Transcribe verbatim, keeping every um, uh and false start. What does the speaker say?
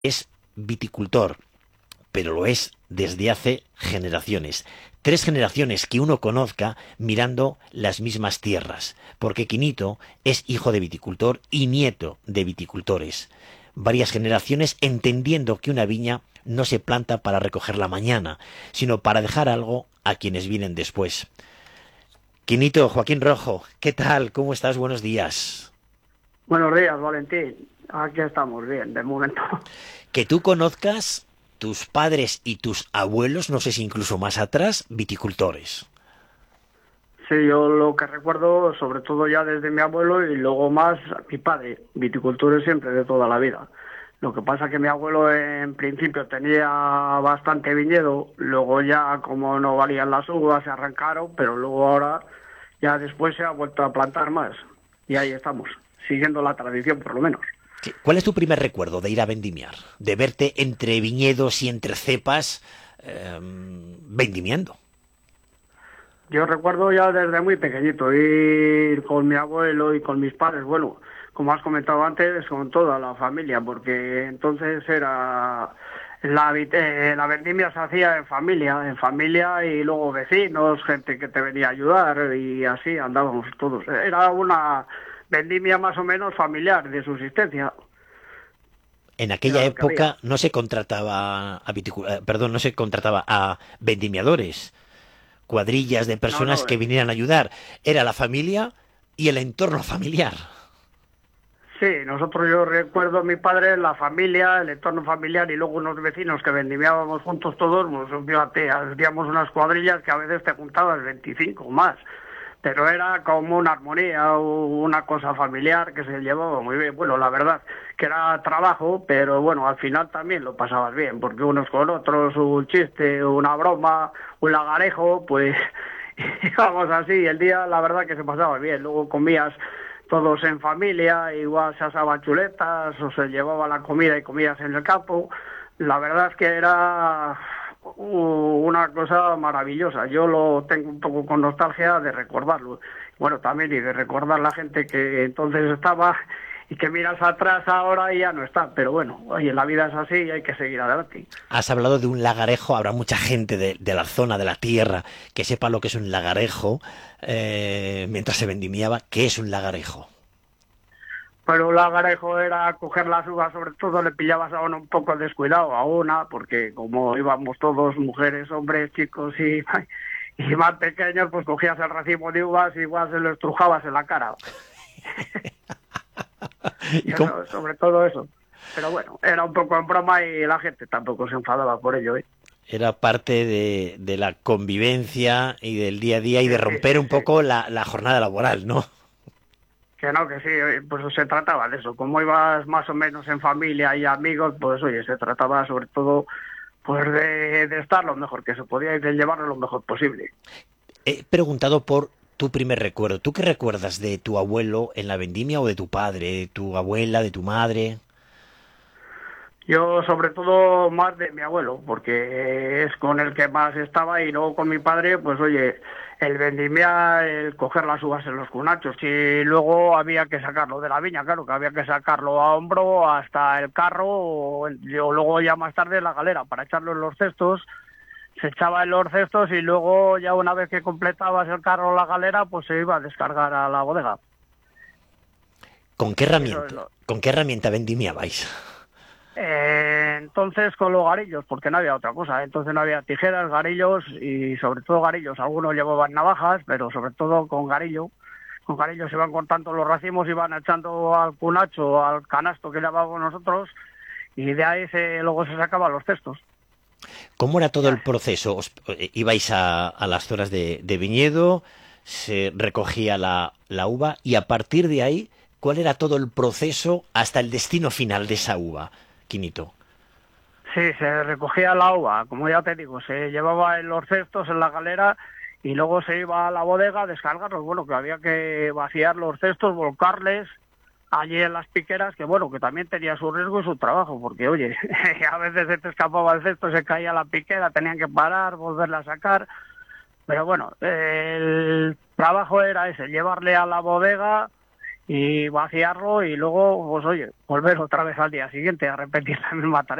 es viticultor, pero lo es desde hace generaciones. Tres generaciones que uno conozca mirando las mismas tierras, porque Quinito es hijo de viticultor y nieto de viticultores. Varias generaciones entendiendo que una viña no se planta para recogerla mañana, sino para dejar algo a quienes vienen después. Quinito, Joaquín Rojo, ¿qué tal? ¿Cómo estás? Buenos días. Buenos días, Valentín. Aquí estamos bien, de momento. Que tú conozcas tus padres y tus abuelos, no sé si incluso más atrás, viticultores. Sí, yo lo que recuerdo, sobre todo ya desde mi abuelo y luego más mi padre, viticultores siempre de toda la vida. Lo que pasa que mi abuelo en principio tenía bastante viñedo, luego ya como no valían las uvas se arrancaron, pero luego ahora ya después se ha vuelto a plantar más. Y ahí estamos, siguiendo la tradición por lo menos. ¿Qué- ¿Cuál es tu primer recuerdo de ir a vendimiar? De verte entre viñedos y entre cepas eh, vendimiando. Yo recuerdo ya desde muy pequeñito ir con mi abuelo y con mis padres, bueno, como has comentado antes, con toda la familia, porque entonces era la, vit- eh, la vendimia se hacía en familia, en familia y luego vecinos, gente que te venía a ayudar y así andábamos todos. Era una vendimia más o menos familiar de subsistencia, En era aquella lo que había. época no se contrataba a viticu- eh, perdón, no se contrataba a vendimiadores, cuadrillas de No, personas no, que vinieran a ayudar. Era la familia y el entorno familiar. sí, nosotros yo recuerdo a mi padre, la familia, el entorno familiar y luego unos vecinos que vendimiábamos juntos todos, pues fíjate, hacíamos unas cuadrillas que a veces te juntabas veinticinco o más, pero era como una armonía, una cosa familiar que se llevaba muy bien. Bueno, la verdad que era trabajo, pero bueno, al final también lo pasabas bien, porque unos con otros, un chiste, una broma, un lagarejo, pues íbamos así, el día la verdad que se pasaba bien, luego comías todos en familia, igual se asaban chuletas o se llevaba la comida y comías en el campo. La verdad es que era uh, una cosa maravillosa. Yo lo tengo un poco con nostalgia de recordarlo. Bueno, también y de recordar la gente que entonces estaba y que miras atrás ahora y ya no está. Pero bueno, oye, la vida es así y hay que seguir adelante. Has hablado de un lagarejo, habrá mucha gente de, de la zona, de la tierra, que sepa lo que es un lagarejo, eh, mientras se vendimiaba. ¿Qué es un lagarejo? Pero un lagarejo era coger las uvas, sobre todo le pillabas a uno un poco descuidado, a una, porque como íbamos todos, mujeres, hombres, chicos y, y más pequeños, pues cogías el racimo de uvas y igual se lo estrujabas en la cara. ¿Y Y cómo? eso, sobre todo eso. Pero bueno, era un poco en broma y la gente tampoco se enfadaba por ello, ¿eh? Era parte de, de la convivencia y del día a día y Sí, de sí, romper sí, un sí. poco la, la jornada laboral, ¿no? Que no, que sí, eh, pues se trataba de eso. Como ibas más o menos en familia y amigos, pues oye, se trataba sobre todo pues de, de estar lo mejor que se podía y de llevarlo lo mejor posible. He preguntado por tu primer recuerdo. ¿Tú qué recuerdas de tu abuelo en la vendimia o de tu padre, de tu abuela, de tu madre? Yo sobre todo más de mi abuelo, porque es con el que más estaba y luego con mi padre, pues oye, el vendimia, el coger las uvas en los cunachos y luego había que sacarlo de la viña, claro, que había que sacarlo a hombro hasta el carro o, o luego ya más tarde la galera para echarlo en los cestos, se echaba en los cestos y luego ya una vez que completabas el carro o la galera, pues se iba a descargar a la bodega. ¿Con qué Eso es herramienta? lo, ¿Con qué herramienta vendimiabais? Eh, entonces con los garillos, porque no había otra cosa. Entonces no había tijeras, garillos y sobre todo garillos. Algunos llevaban navajas, pero sobre todo con garillo. Con garillos se iban cortando los racimos y van echando al cunacho, al canasto que llamábamos nosotros, y de ahí se, luego se sacaban los cestos. ¿Cómo era todo el Ya. proceso? ¿Os- eh, ibais a, a las zonas de, de viñedo, se recogía la, la uva y a partir de ahí, ¿cuál era todo el proceso hasta el destino final de esa uva, Quinito? Sí, se recogía la uva, como ya te digo, se llevaba en los cestos, en la galera, y luego se iba a la bodega a descargarlos. Bueno, que había que vaciar los cestos, volcarles allí en las piqueras, que bueno, que también tenía su riesgo y su trabajo, porque oye, a veces se te escapaba el cesto, se caía la piquera, tenían que parar, volverla a sacar, pero bueno, el trabajo era ese, llevarle a la bodega y vaciarlo y luego, pues oye, volver otra vez al día siguiente a repetir la misma tarea.